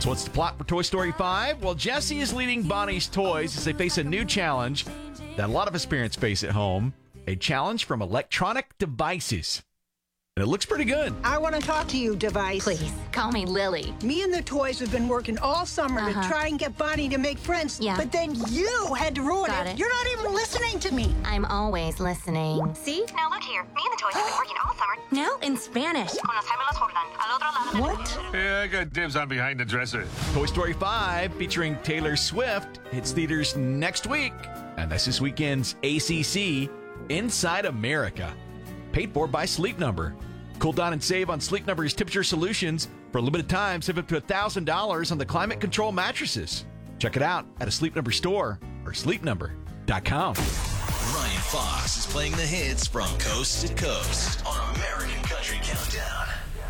So what's the plot for Toy Story 5? Well, Jessie is leading Bonnie's toys as they face a new challenge that a lot of us parents face at home. A challenge from electronic devices. And it looks pretty good. I want to talk to you, device. Please, call me Lily. Me and the toys have been working all summer to try and get Bonnie to make friends. Yeah. But then you had to ruin it. You're not even listening to me. I'm always listening. See? Now look here. Me and the toys have been working all summer. Now in Spanish. What? Yeah, I got dibs on behind the dresser. Toy Story 5, featuring Taylor Swift, hits theaters next week. And that's this weekend's ACC Inside America. Paid for by Sleep Number. Cool down and save on Sleep Number's temperature solutions. For a limited time, save up to $1,000 on the climate control mattresses. Check it out at a Sleep Number store or sleepnumber.com. Ryan Fox is playing the hits from coast to coast on American Country Countdown.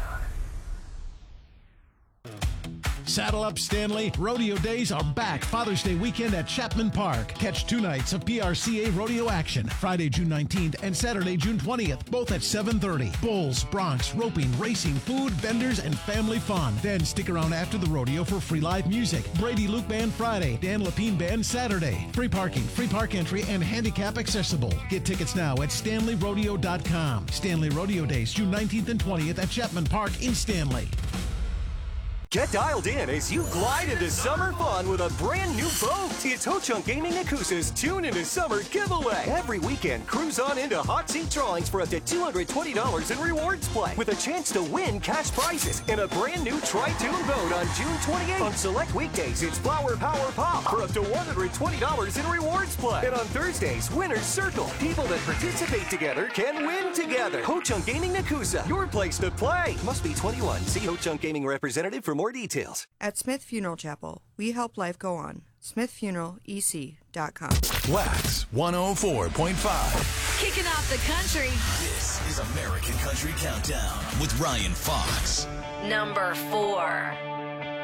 Saddle up, Stanley. Rodeo days are back. Father's Day weekend at Chapman Park. Catch 2 nights of PRCA rodeo action. Friday, June 19th and Saturday, June 20th. Both at 7:30. Bulls, broncs, roping, racing, food, vendors, and family fun. Then stick around after the rodeo for free live music. Brady Luke Band Friday. Dan Lapine Band Saturday. Free parking, free park entry, and handicap accessible. Get tickets now at StanleyRodeo.com. Stanley Rodeo Days, June 19th and 20th at Chapman Park in Stanley. Get dialed in as you glide into summer fun with a brand new boat. It's Ho-Chunk Gaming Nakusa's Tune into Summer giveaway. Every weekend, cruise on into hot seat drawings for up to $220 in rewards play with a chance to win cash prizes and a brand new Tri-Tune boat on June 28th. On select weekdays, it's Flower Power Pop for up to $120 in rewards play. And on Thursdays, Winner's Circle. People that participate together can win together. Ho-Chunk Gaming Nakusa, your place to play. Must be 21. See Ho-Chunk Gaming representative for more details. At Smith Funeral Chapel, we help life go on. SmithFuneralEC.com. Wax 104.5. Kicking off the country. This is American Country Countdown with Ryan Fox. Number 4.